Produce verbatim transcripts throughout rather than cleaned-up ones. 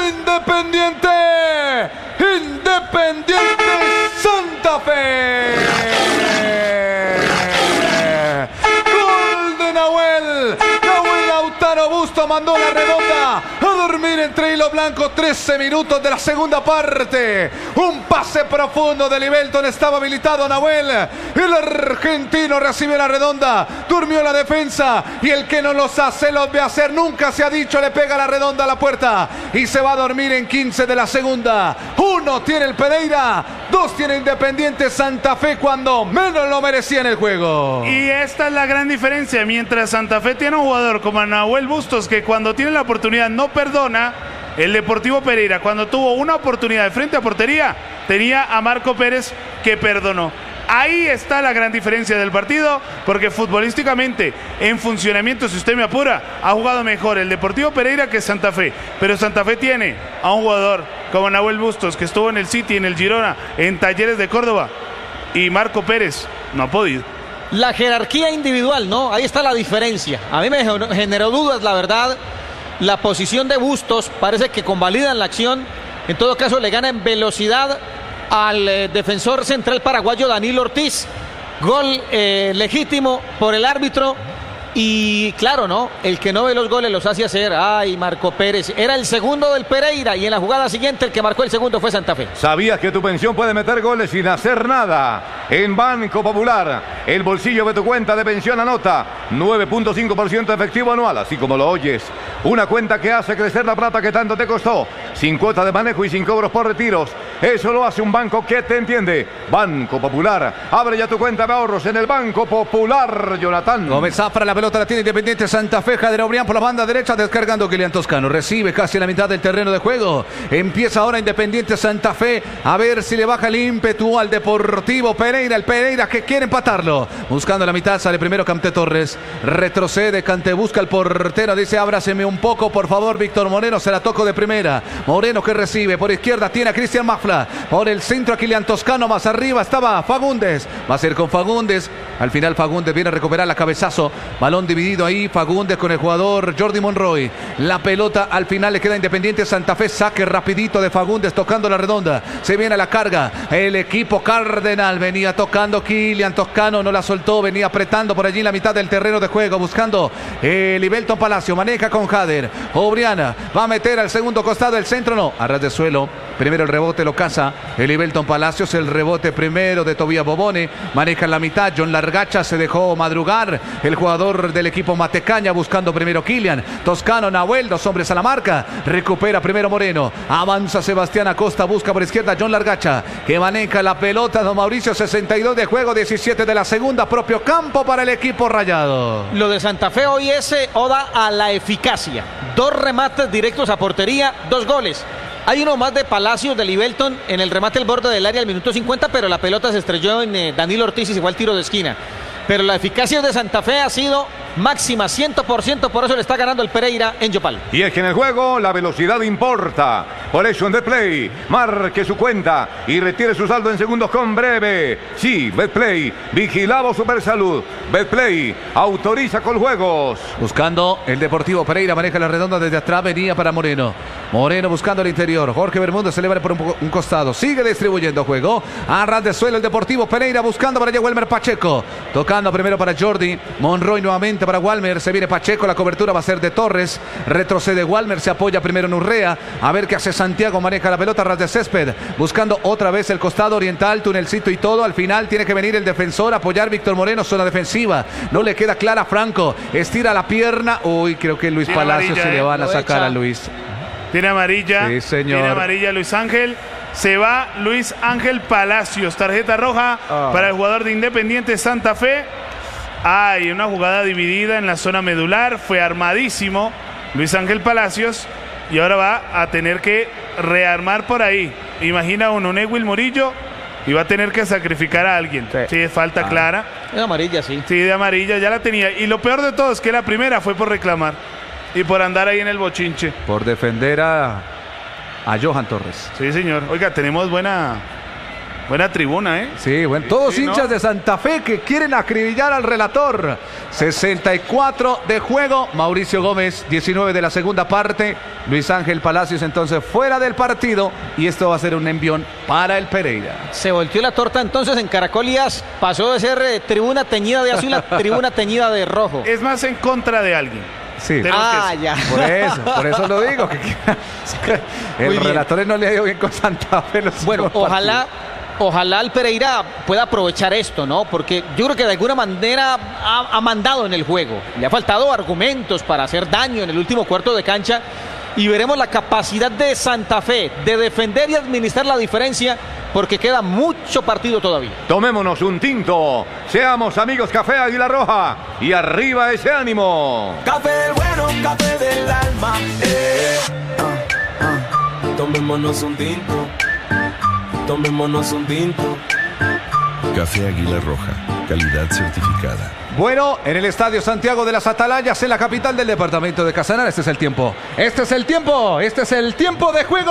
Independiente. Independiente Santa Fe. Gol de Nahuel. Nahuel Lautaro Bustos mandó la redonda a dormir entre hilo blanco. trece minutos de la segunda parte. Un pase profundo de Libelton. Estaba habilitado Nahuel. El argentino recibe la redonda. Durmió la defensa. Y el que no los hace, los ve hacer. Nunca se ha dicho. Le pega la redonda a la puerta. Y se va a dormir en quince de la segunda. Uno tiene el Pereira. Dos tiene Independiente Santa Fe cuando menos lo merecía en el juego. Y esta es la gran diferencia. Mientras Santa Fe tiene un jugador como Nahuel Bustos que cuando tiene la oportunidad no perdona, el Deportivo Pereira cuando tuvo una oportunidad de frente a portería tenía a Marco Pérez que perdonó. Ahí está la gran diferencia del partido, porque futbolísticamente, en funcionamiento, si usted me apura, ha jugado mejor el Deportivo Pereira que Santa Fe. Pero Santa Fe tiene a un jugador como Nahuel Bustos, que estuvo en el City, en el Girona, en Talleres de Córdoba, y Marco Pérez no ha podido. La jerarquía individual, ¿no? Ahí está la diferencia. A mí me generó dudas, la verdad. La posición de Bustos parece que convalidan la acción. En todo caso, le gana en velocidad al eh, defensor central paraguayo Danilo Ortiz. Gol eh, legítimo por el árbitro. Y claro, ¿no? El que no ve los goles los hace hacer. Ay, Marco Pérez. Era el segundo del Pereira y en la jugada siguiente el que marcó el segundo fue Santa Fe. ¿Sabías que tu pensión puede meter goles sin hacer nada? En Banco Popular, el bolsillo de tu cuenta de pensión anota nueve punto cinco por ciento efectivo anual, así como lo oyes. Una cuenta que hace crecer la plata que tanto te costó, sin cuota de manejo y sin cobros por retiros. Eso lo hace un banco que te entiende. Banco Popular. Abre ya tu cuenta de ahorros en el Banco Popular, Jonathan. Gómez Zafra, la pelota la tiene Independiente Santa Fe. Jader Obrián por la banda derecha, descargando Kylian Toscano. Recibe casi la mitad del terreno de juego. Empieza ahora Independiente Santa Fe. A ver si le baja el ímpetu al Deportivo Pereira. El Pereira que quiere empatarlo. Buscando la mitad, sale primero Cante Torres. Retrocede, Cante busca al portero. Dice, ábraseme un poco, por favor, Víctor Moreno. Se la toco de primera. Moreno que recibe. Por izquierda tiene a Cristian Mafla. Por el centro a Kylian Toscano. Más arriba estaba Fagundes. Va a ser con Fagundes. Al final Fagundes viene a recuperar la cabezazo. Balón dividido ahí. Fagundes con el jugador Jordi Monroy. La pelota al final le queda Independiente Santa Fe. Saque rapidito de Fagundes tocando la redonda. Se viene a la carga. El equipo cardenal venía tocando Kylian Toscano. No la soltó. Venía apretando por allí en la mitad del terreno de juego. Buscando el Libelton Palacio. Maneja con Jader. Obriana va a meter al segundo costado. El centro no. A ras de suelo. Primero el rebote lo caza el Libelton Palacios. El rebote primero de Tobías Bobone. Maneja en la mitad. John Largacha se dejó madrugar. El jugador del equipo Matecaña buscando primero Kylian Toscano. Nahuel, dos hombres a la marca. Recupera primero Moreno. Avanza Sebastián Acosta. Busca por izquierda John Largacha, que maneja la pelota. Don Mauricio, sesenta y dos de juego, diecisiete de la segunda. Propio campo para el equipo rayado. Lo de Santa Fe hoy es eh, oda a la eficacia. Dos remates directos a portería, dos goles. Hay uno más de Palacios de Libelton en el remate al borde del área al minuto cincuenta, pero la pelota se estrelló en eh, Danilo Ortiz y se fue al tiro de esquina. Pero la eficacia de Santa Fe ha sido máxima, cien por ciento, por eso le está ganando el Pereira en Yopal. Y es que en el juego la velocidad importa. Por eso en Betplay, marque su cuenta y retire su saldo en segundos con breve. Sí, Betplay, vigilado Supersalud. Betplay, autoriza con juegos. Buscando el Deportivo Pereira, maneja la redonda desde atrás, venía para Moreno. Moreno buscando el interior. Jorge Bermúdez se le va por un, un costado. Sigue distribuyendo juego. A ras de suelo el Deportivo Pereira buscando para allá Welmer Pacheco. Tocando primero para Jordi. Monroy nuevamente para Walmer. Se viene Pacheco. La cobertura va a ser de Torres. Retrocede Walmer. Se apoya primero en Urrea. A ver qué hace Santiago. Maneja la pelota a ras de césped. Buscando otra vez el costado oriental. Tunelcito y todo. Al final tiene que venir el defensor a apoyar Víctor Moreno. Zona defensiva. No le queda clara Franco. Estira la pierna. Uy, creo que Luis Palacios se le van a sacar a Luis. Tiene amarilla. Sí, señor. Tiene amarilla Luis Ángel. Se va Luis Ángel Palacios. Tarjeta roja oh. para el jugador de Independiente Santa Fe. Hay una jugada dividida en la zona medular. Fue armadísimo Luis Ángel Palacios. Y ahora va a tener que rearmar por ahí. Imagina uno, Newell Murillo. Y va a tener que sacrificar a alguien. Sí, sí es falta ah. clara. De amarilla, sí. Sí, de amarilla, ya la tenía. Y lo peor de todo es que la primera fue por reclamar. Y por andar ahí en el bochinche. Por defender a, a Johan Torres. Sí, señor. Oiga, tenemos buena Buena tribuna, ¿eh? Sí, bueno, todos sí, hinchas ¿no? de Santa Fe que quieren acribillar al relator. sesenta y cuatro de juego. Mauricio Gómez, diecinueve de la segunda parte. Luis Ángel Palacios entonces fuera del partido. Y esto va a ser un envión para el Pereira. Se volteó la torta entonces en Caracol y As. Pasó de ser eh, tribuna teñida de azul a tribuna teñida de rojo. Es más en contra de alguien. Sí. Tenemos Ah, que- ya. Por eso, por eso lo digo. Que, el Muy bien. relator no le ha ido bien con Santa Fe. Los Bueno, últimos ojalá, ojalá el Pereira pueda aprovechar esto, ¿no? Porque yo creo que de alguna manera ha, ha mandado en el juego. Le ha faltado argumentos para hacer daño en el último cuarto de cancha. Y veremos la capacidad de Santa Fe de defender y administrar la diferencia, porque queda mucho partido todavía. Tomémonos un tinto. Seamos amigos Café Águila Roja. Y arriba ese ánimo. Café del bueno, café del alma. Eh. Ah, ah. Tomémonos un tinto. Tomémonos un tinto. Café Águila Roja, calidad certificada. Bueno, en el Estadio Santiago de las Atalayas, en la capital del departamento de Casanare, este es el tiempo. Este es el tiempo, este es el tiempo de juego.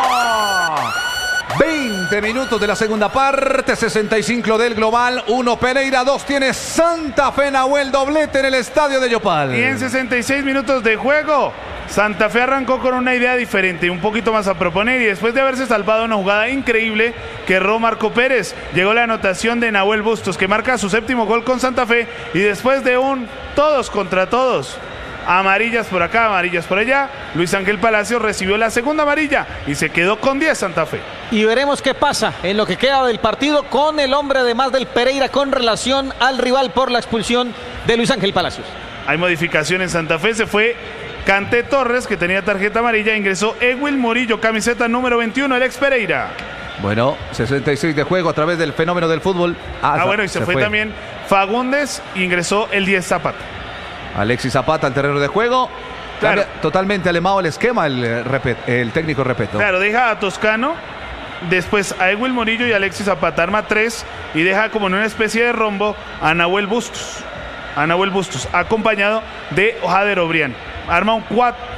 veinte minutos de la segunda parte, sesenta y cinco del global, uno Pereira, dos tiene Santa Fe. Nahuel, doblete en el estadio de Yopal. Y en sesenta y seis minutos de juego, Santa Fe arrancó con una idea diferente, un poquito más a proponer, y después de haberse salvado una jugada increíble que erró Marco Pérez, llegó la anotación de Nahuel Bustos, que marca su séptimo gol con Santa Fe, y después de un todos contra todos, amarillas por acá, amarillas por allá, Luis Ángel Palacios recibió la segunda amarilla y se quedó con diez Santa Fe. Y veremos qué pasa en lo que queda del partido con el hombre de más del Pereira con relación al rival por la expulsión de Luis Ángel Palacios. Hay modificación en Santa Fe, se fue Canté Torres, que tenía tarjeta amarilla, ingresó Ewil Murillo, camiseta número veintiuno, el ex Pereira. Bueno, sesenta y seis de juego a través del fenómeno del fútbol. Ah, bueno, y se, fue, también Fagundes, ingresó el diez Zapata. Alexis Zapata al terreno de juego. Claro. Cambia totalmente alemado el esquema, el, eh, repet- el técnico Repeto. Claro, deja a Toscano, después a Ewil Murillo y Alexis Zapata, arma tres, y deja como en una especie de rombo a Nahuel Bustos. A Nahuel Bustos, acompañado de Jader Obrián. Arma un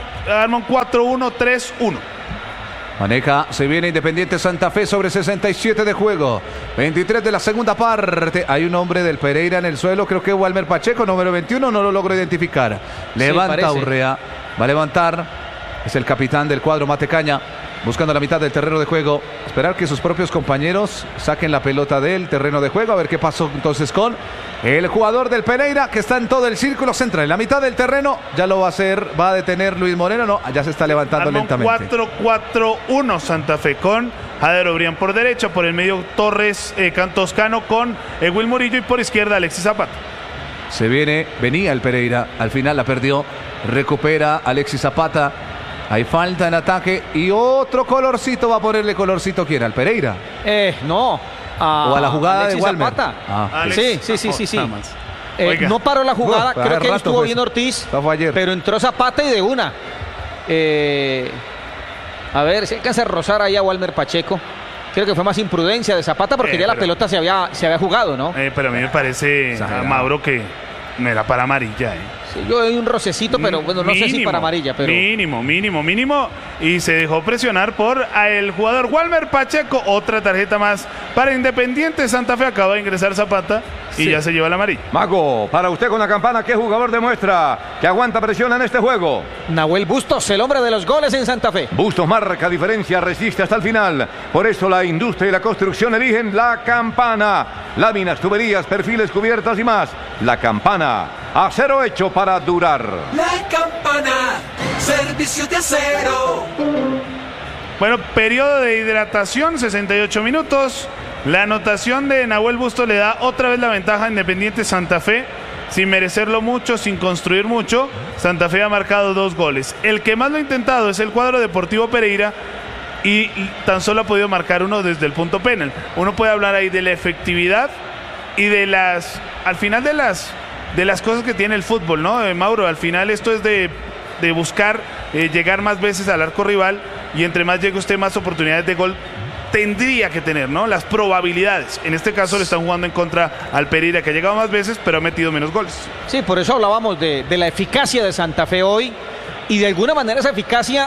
cuatro uno tres uno. Maneja, se viene Independiente Santa Fe sobre sesenta y siete de juego. veintitrés de la segunda parte. Hay un hombre del Pereira en el suelo, creo que Walmer Pacheco, número veintiuno, no lo logro identificar. Levanta parece. Urrea, va a levantar. Es el capitán del cuadro Matecaña, buscando la mitad del terreno de juego. Esperar que sus propios compañeros saquen la pelota del terreno de juego. A ver qué pasó entonces con el jugador del Pereira, que está en todo el círculo central. En la mitad del terreno ya lo va a hacer, va a detener Luis Moreno. No, ya se está levantando Arma un lentamente. cuatro cuatro uno Santa Fe con Jader Obrián por derecha, por el medio Torres eh, Toscano con Ewil Murillo y por izquierda Alexis Zapata. Se viene, venía el Pereira, al final la perdió, recupera Alexis Zapata. Hay falta en ataque y otro colorcito va a ponerle colorcito. ¿Quién? ¿Al Pereira? Eh, no. A, ¿O a la jugada Alexis de Walmer? Zapata. Ah. Alex Sí, sí, sí, sí, sí. Zapata más. Eh, Oiga. no paró la jugada, No, creo hace que ahí rato estuvo fue bien eso. Ortiz, Eso fue ayer. pero entró Zapata y de una. Eh, a ver, si alcanza a rozar ahí a Walmer Pacheco. Creo que fue más imprudencia de Zapata porque Eh, ya la pero- pelota se había, se había jugado, ¿no? Eh, pero a mí me parece, Exagerado. a Mauro, que no era para amarilla. Eh. Sí, yo hay un rocecito, pero bueno, no sé si Mínimo, para amarilla, pero Mínimo, mínimo, mínimo. Y se dejó presionar por a el jugador Walmer Pacheco. Otra tarjeta más para Independiente Santa Fe. Acaba de ingresar Zapata y Sí. ya se lleva la amarilla. Mago, para usted con la campana, ¿qué jugador demuestra que aguanta presión en este juego? Nahuel Bustos, el hombre de los goles en Santa Fe. Bustos marca diferencia, resiste hasta el final. Por eso la industria y la construcción eligen la campana. Láminas, tuberías, perfiles, cubiertas y más. La campana, acero hecho para durar. La campana, servicio de acero. Bueno, periodo de hidratación, sesenta y ocho minutos. La anotación de Nahuel Bustos le da otra vez la ventaja a Independiente Santa Fe. Sin merecerlo mucho, sin construir mucho, Santa Fe ha marcado dos goles. El que más lo ha intentado es el cuadro Deportivo Pereira y tan solo ha podido marcar uno desde el punto penal. Uno puede hablar ahí de la efectividad y de las, al final de las, de las cosas que tiene el fútbol, ¿no? Eh, Mauro, al final esto es de, de buscar eh, llegar más veces al arco rival y entre más llegue usted, más oportunidades de gol tendría que tener, ¿no? Las probabilidades. En este caso le están jugando en contra al Pereira, que ha llegado más veces, pero ha metido menos goles. Sí, por eso hablábamos de, de la eficacia de Santa Fe hoy y de alguna manera esa eficacia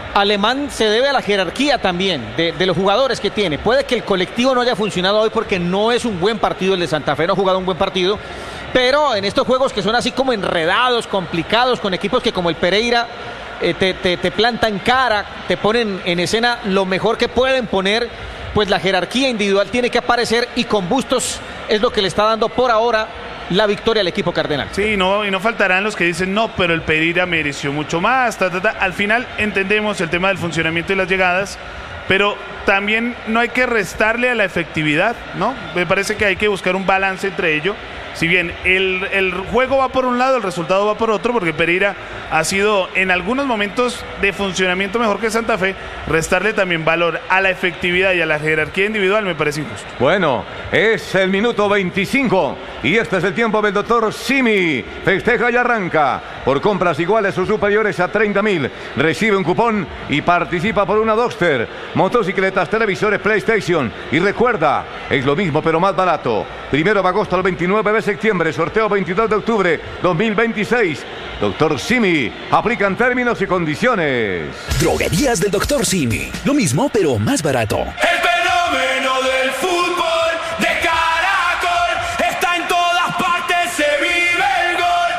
Alemán se debe a la jerarquía también de, de los jugadores que tiene. Puede que el colectivo no haya funcionado hoy porque no es un buen partido el de Santa Fe, no ha jugado un buen partido, pero en estos juegos que son así como enredados, complicados, con equipos que como el Pereira eh, te, te, te plantan cara, te ponen en escena lo mejor que pueden poner, pues la jerarquía individual tiene que aparecer y con Bustos es lo que le está dando por ahora la victoria al equipo cardenal. Sí, no, y no faltarán los que dicen no, pero el Pereira mereció mucho más. Ta, ta, ta. Al final entendemos el tema del funcionamiento y las llegadas, pero también no hay que restarle a la efectividad, ¿no? Me parece que hay que buscar un balance entre ello. Si bien el, el juego va por un lado, el resultado va por otro, porque Pereira ha sido en algunos momentos de funcionamiento mejor que Santa Fe, restarle también valor a la efectividad y a la jerarquía individual me parece injusto. Bueno, es el minuto veinticinco y este es el tiempo del doctor Simi. Festeja y arranca. Por compras iguales o superiores a treinta mil, recibe un cupón y participa por una Duster, motocicletas, televisores, PlayStation. Y recuerda, es lo mismo pero más barato. Primero de agosto al veintinueve de septiembre, sorteo veintidós de octubre dos mil veintiséis. doctor Simi, aplican términos y condiciones. Droguerías del doctor Simi. Lo mismo, pero más barato. El fenómeno del fútbol de Caracol está en todas partes, se vive el gol.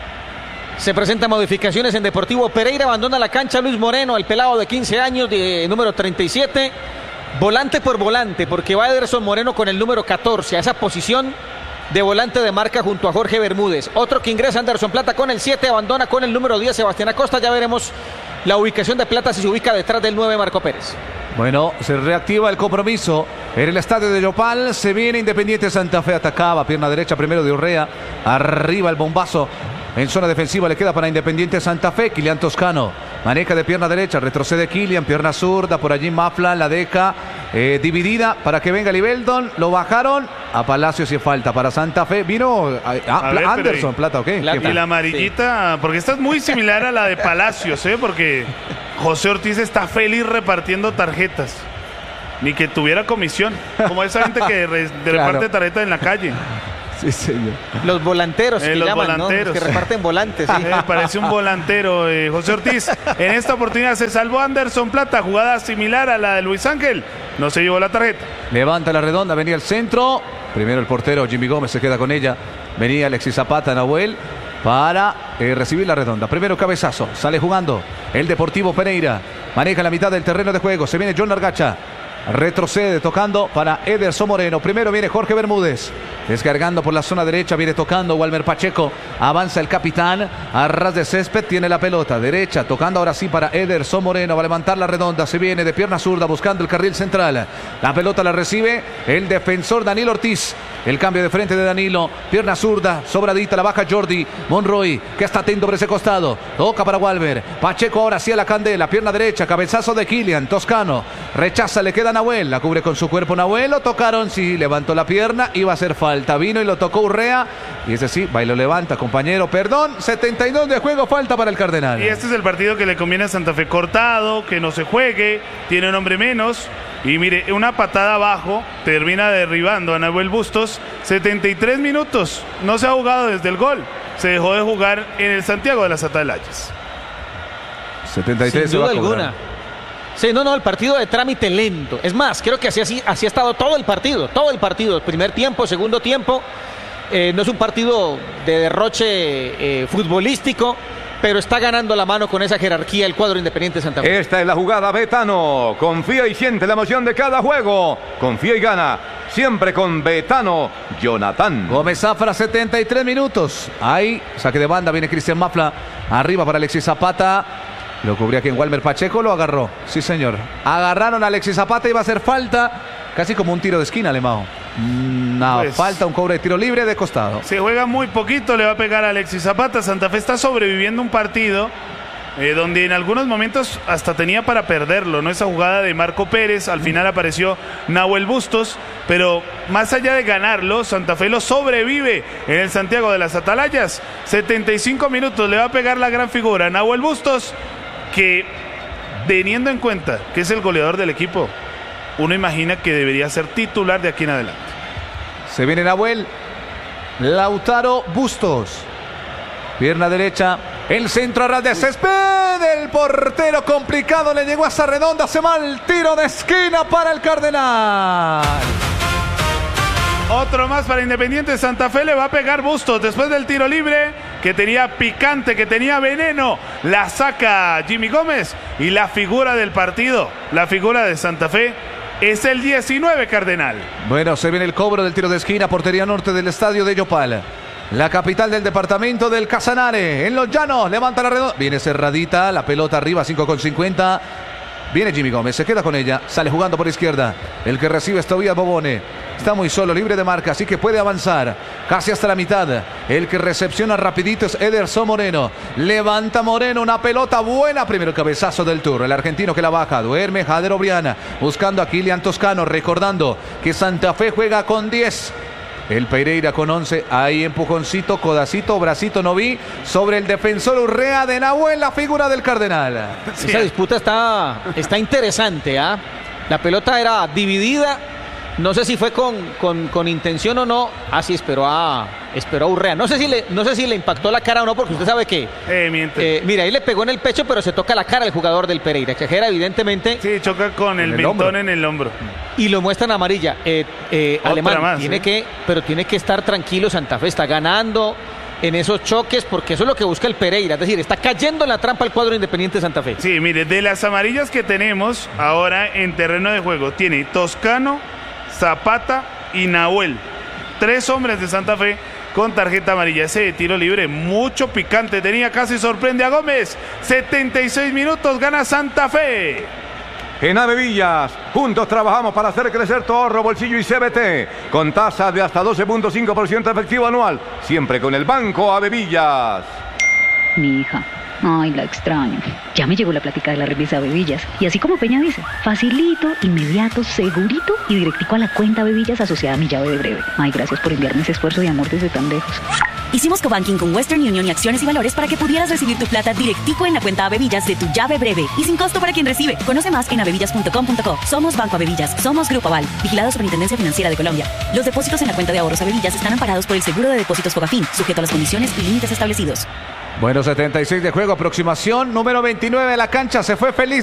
Se presentan modificaciones en Deportivo Pereira, abandona la cancha Luis Moreno, el pelado de quince años, de número treinta y siete. Volante por volante, porque va Ederson Moreno con el número catorce, a esa posición de volante de marca junto a Jorge Bermúdez. Otro que ingresa, Anderson Plata con el siete, abandona con el número diez, Sebastián Acosta. Ya veremos la ubicación de Plata si se ubica detrás del nueve, Marco Pérez. Bueno, se reactiva el compromiso en el estadio de Yopal. Se viene Independiente Santa Fe, atacaba, pierna derecha primero de Urrea, arriba el bombazo. En zona defensiva le queda para Independiente Santa Fe, Kilian Toscano. Maneja de pierna derecha, retrocede Kilian, pierna zurda, por allí Mafla la deja eh, dividida para que venga Libeldon. Lo bajaron a Palacios y falta para Santa Fe. Vino a, a, a ver, Anderson, Plata, ¿ok? Y la amarillita, sí. Porque esta es muy similar a la de Palacios, ¿eh? Porque José Ortiz está feliz repartiendo tarjetas. Ni que tuviera comisión, como esa gente que re, de claro. reparte tarjetas en la calle. Sí, señor. Los volanteros eh, que los llaman, volanteros. ¿no? Los que reparten volantes. Sí. Eh, parece un volantero, eh, José Ortiz. En esta oportunidad se salvó Anderson Plata, jugada similar a la de Luis Ángel. No se llevó la tarjeta. Levanta la redonda, venía el centro. Primero el portero Jimmy Gómez se queda con ella. Venía Alexis Zapata, Nahuel, para eh, recibir la redonda. Primero cabezazo, sale jugando el Deportivo Pereira. Maneja la mitad del terreno de juego. Se viene John Largacha. Retrocede tocando para Ederson Moreno. Primero viene Jorge Bermúdez. Descargando por la zona derecha. Viene tocando Walmer Pacheco. Avanza el capitán. A ras de césped tiene la pelota. Derecha tocando ahora sí para Ederson Moreno. Va a levantar la redonda. Se viene de pierna zurda buscando el carril central. La pelota la recibe el defensor Danilo Ortiz. El cambio de frente de Danilo. Pierna zurda. Sobradita. La baja Jordi Monroy. Que está atento por ese costado. Toca para Walmer. Pacheco ahora sí a la candela. Pierna derecha. Cabezazo de Kilian. Toscano. Rechaza. Le queda Nahuel, la cubre con su cuerpo Nahuel, lo tocaron, sí, levantó la pierna, iba a hacer falta, vino y lo tocó Urrea, y ese sí, va y lo levanta, compañero, perdón, setenta y dos de juego, falta para el Cardenal. Y este es el partido que le conviene a Santa Fe, cortado, que no se juegue, tiene un hombre menos, y mire, una patada abajo, termina derribando a Nahuel Bustos, setenta y tres minutos, no se ha jugado desde el gol, se dejó de jugar en el Santiago de las Atalayas. setenta y tres Sin duda alguna. Sí, no, no, el partido de trámite lento. Es más, creo que así, así, así ha estado todo el partido, todo el partido. Primer tiempo, segundo tiempo. Eh, no es un partido de derroche eh, futbolístico, pero está ganando la mano con esa jerarquía el cuadro Independiente Santa Fe. Esta es la jugada Betano. Confía y siente la emoción de cada juego. Confía y gana. Siempre con Betano, Jonathan. Gómez Zafra, setenta y tres minutos. Ahí, saque de banda, viene Cristian Mafla. Arriba para Alexis Zapata. Lo cubría quien Walmer Pacheco, lo agarró. Sí, señor. Agarraron a Alexis Zapata, iba a hacer falta. Casi como un tiro de esquina, Alemão. No, pues, falta un cobre de tiro libre de costado. Se juega muy poquito, le va a pegar a Alexis Zapata. Santa Fe está sobreviviendo un partido eh, donde en algunos momentos hasta tenía para perderlo, ¿no? Esa jugada de Marco Pérez, al final apareció Nahuel Bustos, pero más allá de ganarlo, Santa Fe lo sobrevive en el Santiago de las Atalayas. setenta y cinco minutos, le va a pegar la gran figura Nahuel Bustos, que teniendo en cuenta que es el goleador del equipo, uno imagina que debería ser titular de aquí en adelante. Se viene Nahuel, Lautaro Bustos, pierna derecha, el centro a ras de césped. puede el portero, complicado, le llegó hasta redonda, se va el tiro de esquina para el Cardenal. Otro más para Independiente Santa Fe, le va a pegar Bustos después del tiro libre que tenía picante, que tenía veneno. La saca Jimmy Gómez y la figura del partido, la figura de Santa Fe, es el diecinueve, Cardenal. Bueno, se viene el cobro del tiro de esquina, portería norte del estadio de Yopal, la capital del departamento del Casanare. En los llanos, levanta la redonda, viene cerradita, la pelota arriba, cinco con cincuenta. Viene Jimmy Gómez, se queda con ella, sale jugando por izquierda. El que recibe es Tobías Bobone. Está muy solo, libre de marca, así que puede avanzar casi hasta la mitad. El que recepciona rapidito es Ederson Moreno. Levanta Moreno, una pelota buena. Primero cabezazo del Tour, el argentino que la baja. Duerme Jader Obriana, buscando a Kilian Toscano. Recordando que Santa Fe juega con diez. El Pereira con once, ahí empujoncito, codacito, bracito, no vi, sobre el defensor Urrea de Nahuel, la figura del Cardenal. Sí. Esa disputa está, está interesante, ¿ah? ¿eh? La pelota era dividida, no sé si fue con, con, con intención o no. Ah, sí, esperó a, esperó a Urrea. No sé, si le, no sé si le impactó la cara o no, porque usted sabe que... Eh, miente. Eh, mira, ahí le pegó en el pecho, pero se toca la cara el jugador del Pereira. Exagera, evidentemente. Sí, choca con el, el mentón en el hombro. Y lo muestran amarilla. Eh, eh, Alemán, más, tiene ¿eh? que, pero tiene que estar tranquilo. Santa Fe está ganando en esos choques, porque eso es lo que busca el Pereira. Es decir, está cayendo en la trampa el cuadro Independiente Santa Fe. Sí, mire, de las amarillas que tenemos ahora en terreno de juego, tiene Toscano, Zapata y Nahuel. Tres hombres de Santa Fe con tarjeta amarilla. Ese de tiro libre, mucho picante tenía, casi sorprende a Gómez. setenta y seis minutos, gana Santa Fe. En Avevillas, juntos trabajamos para hacer crecer tu ahorro, bolsillo y C B T, con tasa de hasta doce punto cinco por ciento efectivo anual, siempre con el Banco Avevillas. Mi hija, ay, la extraño. Ya me llegó la plática de la remesa Avevillas. Y así como Peña dice, facilito, inmediato, segurito y directico a la cuenta Avevillas asociada a mi llave de breve. Ay, gracias por enviarme ese esfuerzo de amor desde tan lejos. Hicimos cobanking con Western Union y Acciones y Valores para que pudieras recibir tu plata directico en la cuenta Avevillas de tu llave breve y sin costo para quien recibe. Conoce más en avevillas punto com punto co. Somos Banco Avevillas, somos Grupo Aval, vigilado Superintendencia Financiera de Colombia. Los depósitos en la cuenta de ahorros Avevillas están amparados por el Seguro de Depósitos Fogafín, sujeto a las condiciones y límites establecidos. Bueno, setenta y seis de juego, aproximación número veintinueve de la cancha, se fue feliz.